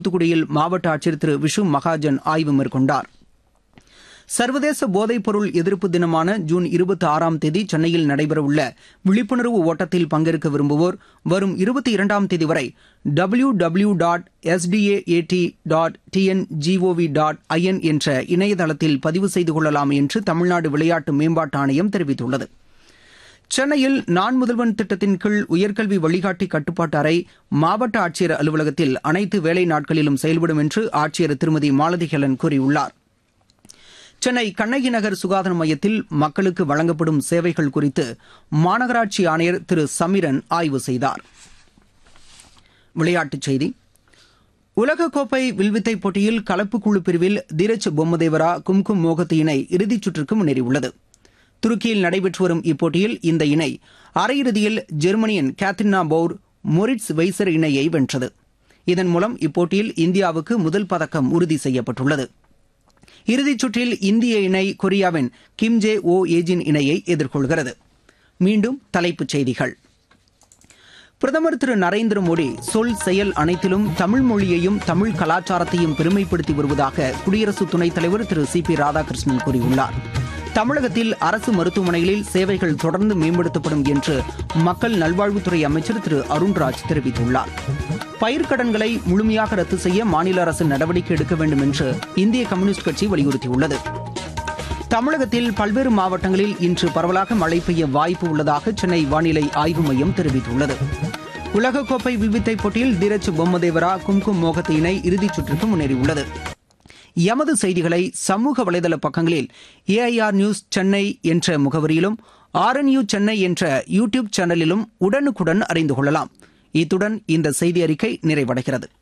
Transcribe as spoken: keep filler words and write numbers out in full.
தூத்துக்குடியில் மாவட்ட ஆட்சியர் திரு விஷு மகாஜன் ஆய்வு மேற்கொண்டார். சர்வதேச போதைப்பொருள் எதிர்ப்பு தினமான ஜூன் இருபத்தி ஆறாம் தேதி சென்னையில் நடைபெறவுள்ள விழிப்புணர்வு ஓட்டத்தில் பங்கேற்க விரும்புவோர் வரும் இருபத்தி இரண்டாம் தேதி வரை W W W dot S T A A D dot T N G O we dot I என் என்ற இணையதளத்தில் பதிவு செய்து கொள்ளலாம் என்று தமிழ்நாடு விளையாட்டு மேம்பாட்டு ஆணையம் தெரிவித்துள்ளது. சென்னையில் நான் முதல்வன் திட்டத்தின் கீழ் உயர்கல்வி வழிகாட்டி கட்டுப்பாட்டு அறை மாவட்ட ஆட்சியர் அலுவலகத்தில் அனைத்து வேலை நாட்களிலும் செயல்படும் என்று ஆட்சியர் திருமதி மாலதி ஹெலன் கூறியுள்ளார். சென்னை கண்ணகி நகர் சுகாதார மையத்தில் மக்களுக்கு வழங்கப்படும் சேவைகள் குறித்து மாநகராட்சி ஆணையர் திரு சமிரன் ஆய்வு செய்தார். விளையாட்டுச் செய்தி. உலகக்கோப்பை வில்வித்தை போட்டியில் கலப்பு குழு பிரிவில் தீரஜ் பொம்மதேவரா கும்கும் மோகத் இணை இறுதிச் சுற்றுக்கு முன்னேறியுள்ளது. துருக்கியில் நடைபெற்று வரும் இப்போட்டியில் இந்த இணை அரையிறுதியில் ஜெர்மனியின் கேத்ரினா பவுர் மொரிட்ஸ் வெய்சர் இணையை வென்றது. இதன் மூலம் இப்போட்டியில் இந்தியாவுக்கு முதல் பதக்கம் உறுதி செய்யப்பட்டுள்ளது. இறுதிச் சுற்றில் இந்திய இணை கொரியாவின் கிம் ஜே ஓ ஏஜின் இணையை எதிர்கொள்கிறது. மீண்டும் தலைப்புச் செய்திகள். பிரதமர் திரு நரேந்திர மோடி சொல் செயல் அனைத்திலும் தமிழ் மொழியையும் தமிழ் கலாச்சாரத்தையும் பெருமைப்படுத்தி வருவதாக குடியரசு துணைத் தலைவர் திரு சி பி ராதாகிருஷ்ணன் கூறியுள்ளார். தமிழகத்தில் அரசு மருத்துவமனைகளில் சேவைகள் தொடர்ந்து மேம்படுத்தப்படும் என்று மக்கள் நல்வாழ்வுத்துறை அமைச்சர் திரு அருண்ராஜ் தெரிவித்துள்ளார். பயிர்க்கடன்களை முழுமையாக ரத்து செய்ய மாநில அரசு நடவடிக்கை எடுக்க வேண்டும் என்று இந்திய கம்யூனிஸ்ட் கட்சி வலியுறுத்தியுள்ளது. தமிழகத்தில் பல்வேறு மாவட்டங்களில் இன்று பரவலாக மழை பெய்ய வாய்ப்பு உள்ளதாக சென்னை வானிலை ஆய்வு மையம் தெரிவித்துள்ளது. உலகக்கோப்பை வில்வித்தை போட்டியில் தீரஜ் பொம்மதேவரா கும்கும் மோகத் இணை இறுதிச் சுற்றுக்கு முன்னேறியுள்ளது. எமது செய்திகளை சமூக வலைதள பக்கங்களில் ஏ ஐ ஆர் நியூஸ் சென்னை என்ற முகவரியிலும் ஆர் என் யூ சென்னை என்ற யூ டியூப் சேனலிலும் உடனுக்குடன் அறிந்து கொள்ளலாம். இத்துடன் இந்த செய்தி அறிக்கை நிறைவடைகிறது.